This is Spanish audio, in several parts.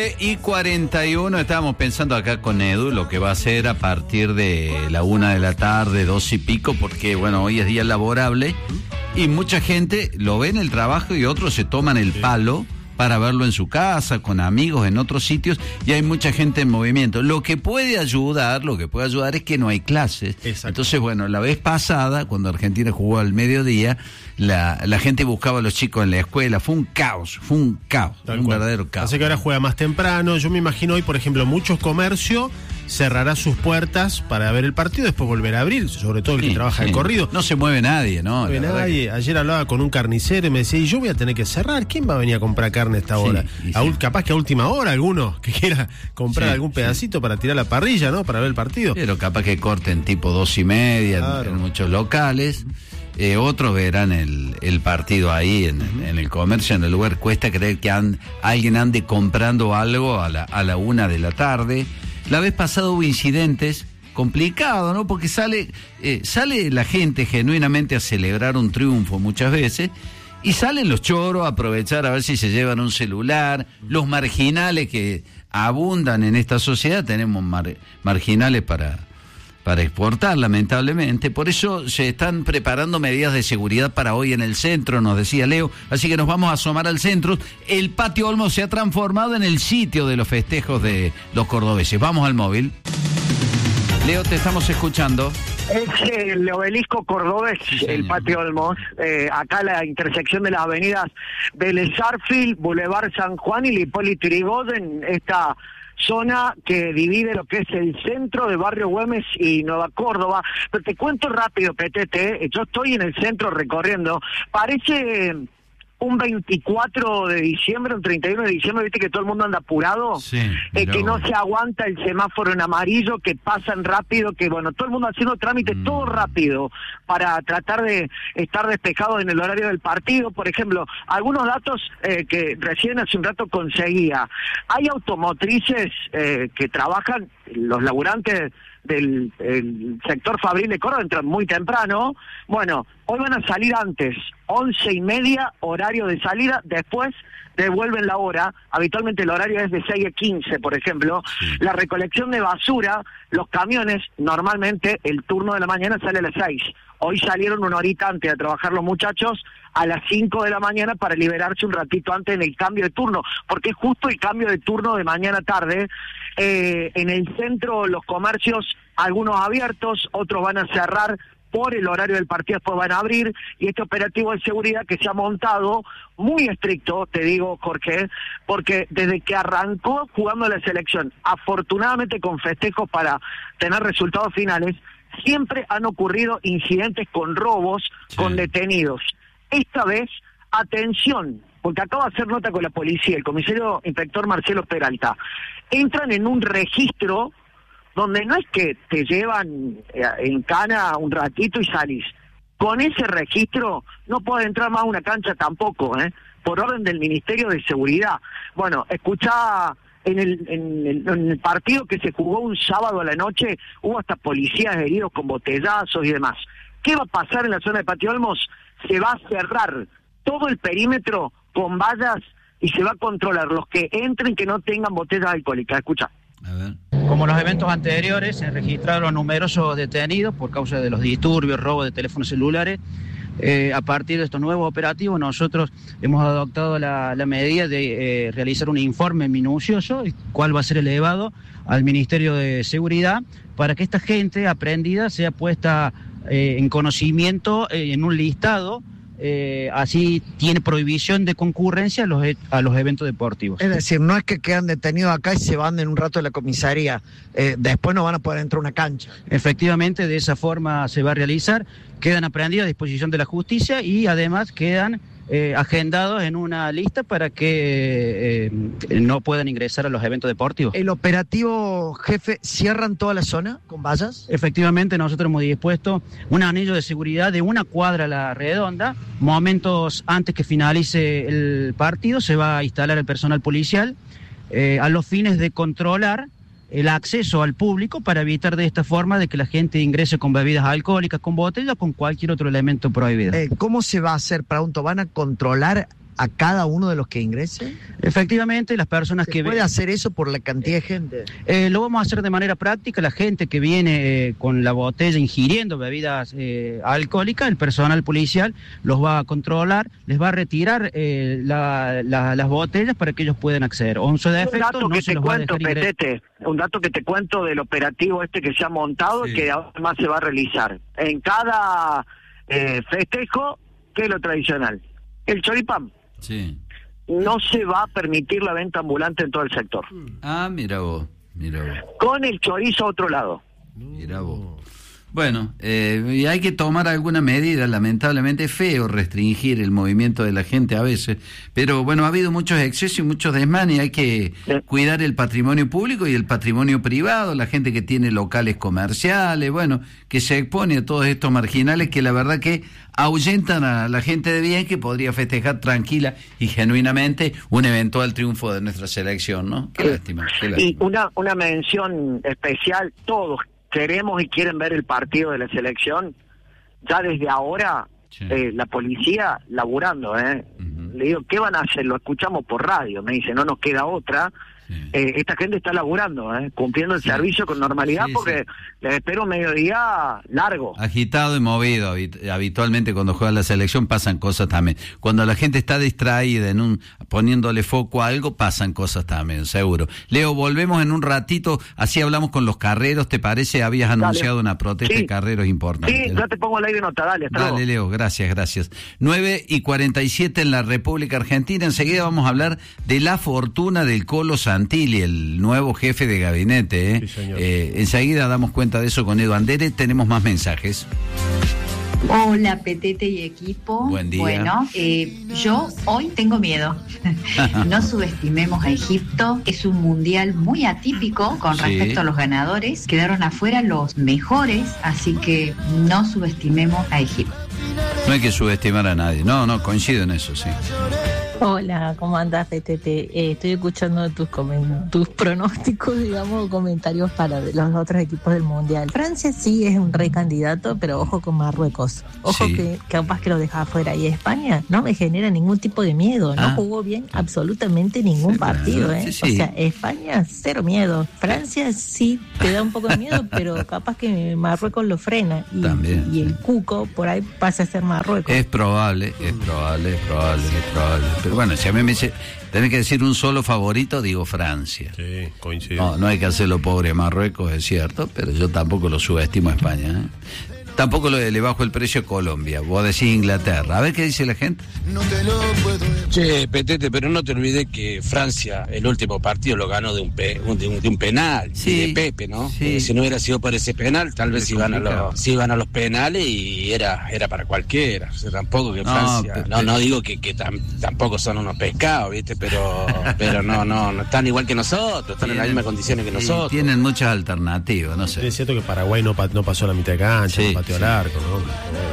Y 41, estábamos pensando acá con Edu lo que va a ser a partir de la 1 de la tarde, 2 y pico, porque bueno, hoy es día laborable y mucha gente lo ve en el trabajo y otros se toman el palo para verlo en su casa, con amigos, en otros sitios, y hay mucha gente en movimiento. Lo que puede ayudar es que no hay clases. Exacto. Entonces, bueno, la vez pasada, cuando Argentina jugó al mediodía, la gente buscaba a los chicos en la escuela. Fue un caos, un verdadero caos. Así que ahora juega más temprano. Yo me imagino hoy, por ejemplo, muchos comercios cerrará sus puertas para ver el partido, después volverá a abrir, sobre todo el que trabaja de corrido. No se mueve nadie, ¿no? No se mueve nadie. Ayer hablaba con un carnicero y me decía, y yo voy a tener que cerrar, ¿quién va a venir a comprar carne a esta hora? Capaz que a última hora alguno que quiera comprar algún pedacito para tirar la parrilla, ¿no? Para ver el partido. Pero capaz que corten tipo 2:30 en muchos locales. Otros verán el partido ahí en el comercio, en el lugar. Cuesta creer que alguien ande comprando algo a la 1 de la tarde. La vez pasada hubo incidentes complicados, ¿no? Porque sale la gente genuinamente a celebrar un triunfo muchas veces, y salen los choros a aprovechar a ver si se llevan un celular. Los marginales que abundan en esta sociedad, tenemos marginales para exportar, lamentablemente. Por eso se están preparando medidas de seguridad para hoy en el centro, nos decía Leo. Así que nos vamos a asomar al centro. El Patio Olmos se ha transformado en el sitio de los festejos de los cordobeses. Vamos al móvil. Leo, te estamos escuchando. Es el obelisco cordobés, sí, el Patio Olmos. Acá la intersección de las avenidas Vélez Sarsfield, Boulevard San Juan y Hipólito Yrigoyen, esta zona que divide lo que es el centro de Barrio Güemes y Nueva Córdoba. Pero te cuento rápido, Petete, yo estoy en el centro recorriendo, parece un 24 de diciembre, un 31 de diciembre, viste que todo el mundo anda apurado, que no se aguanta el semáforo en amarillo, que pasan rápido, que bueno, todo el mundo haciendo trámites todo rápido para tratar de estar despejado en el horario del partido. Por ejemplo, algunos datos que recién hace un rato conseguía. Hay automotrices que trabajan, los laburantes del sector fabril de Córdoba entran muy temprano. Bueno, hoy van a salir antes, 11:30 horario de salida, después devuelven la hora. Habitualmente el horario es de 6:15, por ejemplo. La recolección de basura, los camiones, normalmente el turno de la mañana sale a las 6. Hoy salieron una horita antes a trabajar los muchachos a las 5 de la mañana para liberarse un ratito antes en el cambio de turno, porque es justo el cambio de turno de mañana-tarde. En el centro los comercios, algunos abiertos, otros van a cerrar por el horario del partido, después van a abrir, y este operativo de seguridad que se ha montado muy estricto, te digo, Jorge, porque desde que arrancó jugando la selección, afortunadamente con festejos para tener resultados finales, siempre han ocurrido incidentes con robos, con detenidos. Esta vez, atención, porque acaba de hacer nota con la policía, el comisario inspector Marcelo Peralta. Entran en un registro donde no es que te llevan en cana un ratito y salís. Con ese registro no puede entrar más a una cancha tampoco, por orden del Ministerio de Seguridad. Bueno, escuchá, en el partido que se jugó un sábado a la noche, hubo hasta policías heridos con botellazos y demás. ¿Qué va a pasar en la zona de Patio Olmos? Se va a cerrar todo el perímetro con vallas y se va a controlar los que entren que no tengan botellas alcohólicas. Escucha. A ver. Como en los eventos anteriores, se registraron numerosos detenidos por causa de los disturbios, robos de teléfonos celulares. A partir de estos nuevos operativos, nosotros hemos adoptado la medida de realizar un informe minucioso, el cual va a ser elevado al Ministerio de Seguridad, para que esta gente aprendida sea puesta en conocimiento en un listado. Así tiene prohibición de concurrencia a los eventos deportivos. Es decir, no es que quedan detenidos acá y se van en un rato de la comisaría, después no van a poder entrar a una cancha. Efectivamente, de esa forma se va a realizar, quedan aprendidos a disposición de la justicia y además quedan agendados en una lista para que no puedan ingresar a los eventos deportivos. ¿El operativo, jefe, cierran toda la zona con vallas? Efectivamente, nosotros hemos dispuesto un anillo de seguridad de 1 cuadra a la redonda. Momentos antes que finalice el partido se va a instalar el personal policial a los fines de controlar el acceso al público para evitar de esta forma de que la gente ingrese con bebidas alcohólicas, con botellas, con cualquier otro elemento prohibido. ¿Cómo se va a hacer, pregunto? ¿Van a controlar a cada uno de los que ingrese? Efectivamente, las personas ¿Se que... puede hacer eso por la cantidad de gente? Lo vamos a hacer de manera práctica. La gente que viene con la botella ingiriendo bebidas alcohólicas, el personal policial los va a controlar, les va a retirar las botellas para que ellos puedan acceder. O en su defecto, no se los va a dejar ingresar. Un dato que te cuento del operativo que se ha montado y que además se va a realizar. En cada festejo, ¿qué es lo tradicional? El choripán. Sí. No se va a permitir la venta ambulante en todo el sector. Ah, mira vos. Con el chorizo a otro lado. Mira vos. Bueno, y hay que tomar alguna medida. Lamentablemente es feo restringir el movimiento de la gente a veces, pero bueno, ha habido muchos excesos y muchos desmanes, y hay que cuidar el patrimonio público y el patrimonio privado, la gente que tiene locales comerciales, bueno, que se expone a todos estos marginales que la verdad que ahuyentan a la gente de bien que podría festejar tranquila y genuinamente un eventual triunfo de nuestra selección, ¿no? Qué lástima. Y una mención especial, todos queremos y quieren ver el partido de la selección, ya desde ahora, sí. La policía laburando, Uh-huh. Le digo, ¿qué van a hacer? Lo escuchamos por radio, me dice, no nos queda otra. Sí. Esta gente está laburando, cumpliendo el servicio con normalidad, porque les espero un mediodía largo. Agitado y movido. Habitualmente cuando juega la selección pasan cosas también. Cuando la gente está distraída poniéndole foco a algo, pasan cosas también, seguro. Leo, volvemos en un ratito, así hablamos con los carreros, ¿te parece? Habías anunciado una protesta de carreros importante. Sí, ¿no? Ya te pongo el aire nota, dale. Dale, Leo, gracias. 9:47 en la República Argentina. Enseguida vamos a hablar de la fortuna del Colo Santilli, el nuevo jefe de gabinete. Sí, señor. Enseguida damos cuenta de eso con Edu Andere. Tenemos más mensajes. Hola, Petete y equipo. Buen día. Bueno, yo hoy tengo miedo. No subestimemos a Egipto. Es un mundial muy atípico con respecto a los ganadores. Quedaron afuera los mejores, así que no subestimemos a Egipto. No hay que subestimar a nadie. No, coincido en eso, sí. Hola, ¿cómo andás, Petete? Estoy escuchando tus pronósticos, digamos, comentarios para los otros equipos del Mundial. Francia sí es un recandidato, pero ojo con Marruecos. Ojo que capaz que lo deja afuera. Y España no me genera ningún tipo de miedo. No jugó bien absolutamente ningún partido, ¿eh? Sí. O sea, España, cero miedo. Francia sí te da un poco de miedo, pero capaz que Marruecos lo frena. Y el cuco por ahí pasa a ser Marruecos. Es probable. Pero bueno, si a mí me dice, tenés que decir un solo favorito, digo Francia. Sí, coincido. No hay que hacerlo pobre a Marruecos, es cierto, pero yo tampoco lo subestimo a España, Tampoco le bajo el precio a Colombia. Vos decís Inglaterra. A ver qué dice la gente. Che, Petete, pero no te olvides que Francia, el último partido lo ganó de un penal, de Pepe, ¿no? Sí. Si no hubiera sido por ese penal, tal vez iban a los penales y era para cualquiera. O sea, tampoco que Francia... No digo que tampoco son unos pescados, ¿viste? Pero no están igual que nosotros, están en las mismas condiciones que nosotros. Tienen muchas alternativas, no sé. Es cierto que Paraguay no pasó la mitad de cancha, no pateó el arco, ¿no?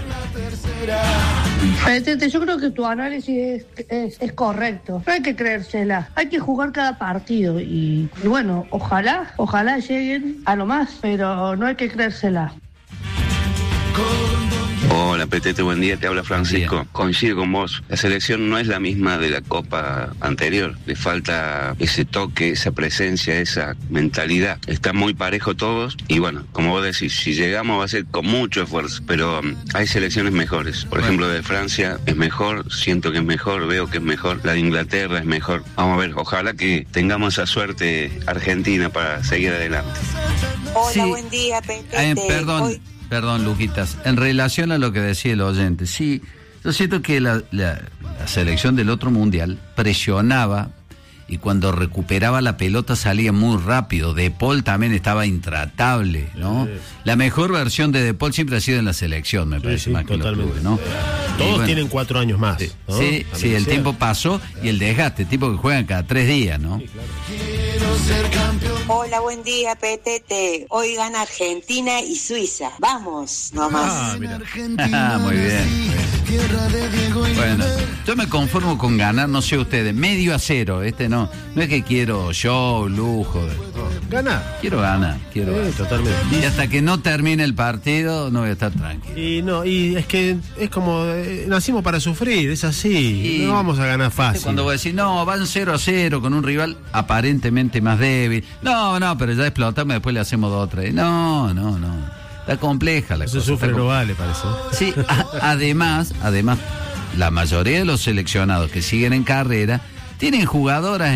Petete, yo creo que tu análisis es correcto. No hay que creérsela, hay que jugar cada partido y bueno, ojalá lleguen a lo más, pero no hay que creérsela. Hola, Petete, buen día, te habla Francisco. Coincido con vos, la selección no es la misma de la Copa anterior, le falta ese toque, esa presencia, esa mentalidad. Está muy parejo todos y bueno, como vos decís, si llegamos va a ser con mucho esfuerzo, pero hay selecciones mejores. Por ejemplo, de Francia es mejor, siento que es mejor, veo que es mejor, la de Inglaterra es mejor. Vamos a ver, ojalá que tengamos esa suerte Argentina para seguir adelante. Hola, buen día, Petete. Perdón, Luquitas, en relación a lo que decía el oyente, sí, yo siento que la selección del otro mundial presionaba y cuando recuperaba la pelota salía muy rápido. De Paul también estaba intratable, ¿no? Sí. La mejor versión de Paul siempre ha sido en la selección, me parece, más totalmente. Que los clubes, ¿no? Todos tienen 4 años más, ¿no? Sí, el tiempo pasó y el desgaste, tipo que juegan cada 3 días, ¿no? Sí, claro. Hola, buen día, Petete. Hoy gana Argentina y Suiza. Vamos, nomás. Muy bien. Bueno, yo me conformo con ganar, no sé ustedes, 1-0. No es que quiero show, lujo. Ganar. Quiero ganar. Totalmente. Y hasta que no termine el partido, no voy a estar tranquilo. Y es que es como, nacimos para sufrir, es así. No vamos a ganar fácil. Cuando vos decís, no, van 0-0 con un rival aparentemente más débil. No, pero ya explotamos, después le hacemos 2-3. No. Está compleja la cosa. Eso sufre no vale, parece. Sí, además, la mayoría de los seleccionados que siguen en carrera tienen jugadores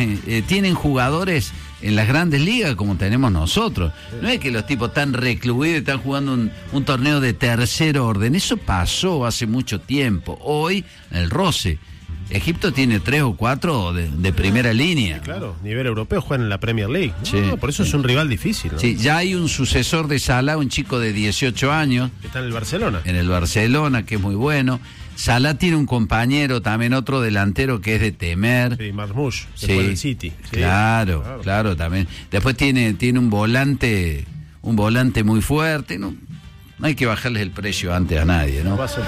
en las grandes ligas como tenemos nosotros. No es que los tipos están recluidos y están jugando un torneo de tercer orden. Eso pasó hace mucho tiempo. Hoy, el roce. Egipto tiene 3 o 4 de primera línea. Sí, claro, nivel europeo, juegan en la Premier League. Sí, por eso es un rival difícil, ¿no? Sí, ya hay un sucesor de Salah, un chico de 18 años. Que está en el Barcelona. En el Barcelona, que es muy bueno. Salah tiene un compañero, también otro delantero que es de temer. Sí, Marmoush, que fue del City. Sí, claro, también. Después tiene un volante muy fuerte. No hay que bajarles el precio antes a nadie, ¿no? Paso.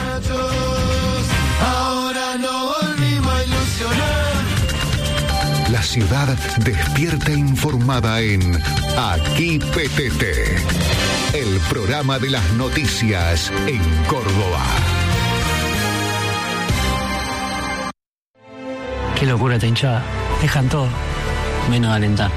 La ciudad despierta informada en Aquí PTT, el programa de las noticias en Córdoba. Qué locura esta hinchada. Dejan todo, menos alentar.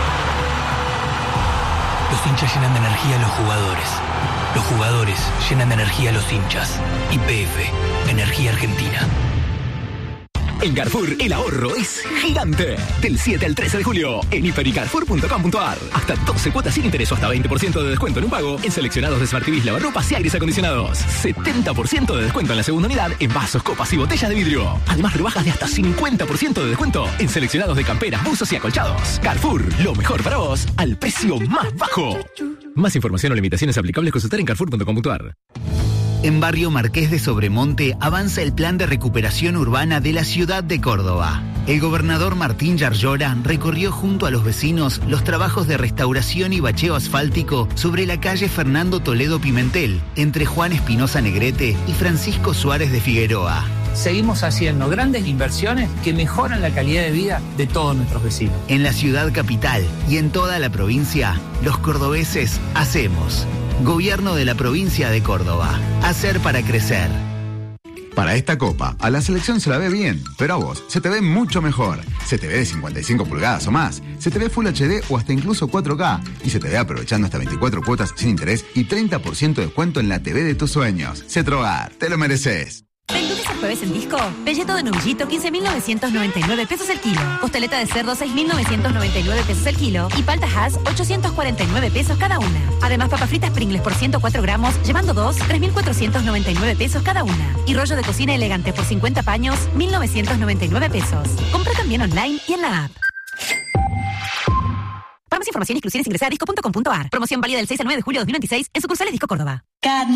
Los hinchas llenan de energía a los jugadores. Los jugadores llenan de energía a los hinchas. YPF, Energía Argentina. En Carrefour, el ahorro es gigante. Del 7 al 13 de julio, en hipercarrefour.com.ar. Hasta 12 cuotas sin interés o hasta 20% de descuento en un pago en seleccionados de Smart TVs, lavarropas y aires acondicionados. 70% de descuento en la segunda unidad en vasos, copas y botellas de vidrio. Además, rebajas de hasta 50% de descuento en seleccionados de camperas, buzos y acolchados. Carrefour, lo mejor para vos, al precio más bajo. Más información o limitaciones aplicables, consultar en carrefour.com.ar. En Barrio Marqués de Sobremonte avanza el plan de recuperación urbana de la ciudad de Córdoba. El gobernador Martín Yarlora recorrió junto a los vecinos los trabajos de restauración y bacheo asfáltico sobre la calle Fernando Toledo Pimentel, entre Juan Espinosa Negrete y Francisco Suárez de Figueroa. Seguimos haciendo grandes inversiones que mejoran la calidad de vida de todos nuestros vecinos. En la ciudad capital y en toda la provincia, los cordobeses hacemos. Gobierno de la provincia de Córdoba. Hacer para crecer. Para esta copa, a la selección se la ve bien, pero a vos se te ve mucho mejor. Se te ve de 55 pulgadas o más, se te ve Full HD o hasta incluso 4K, y se te ve aprovechando hasta 24 cuotas sin interés y 30% de descuento en la TV de tus sueños. Cetrogar, te lo mereces. Del lunes al jueves en Disco, pelleto de novillito 15.999 pesos el kilo, costeleta de cerdo 6.999 pesos el kilo y palta Hass 849 pesos cada una. Además, papas fritas Pringles por 104 gramos, llevando 2, 3.499 pesos cada una. Y rollo de cocina elegante por 50 paños, 1.999 pesos. Compra también online y en la app. Para más información y exclusiones ingresa a disco.com.ar. Promoción válida del 6 al 9 de julio de 2026 en sucursales Disco Córdoba.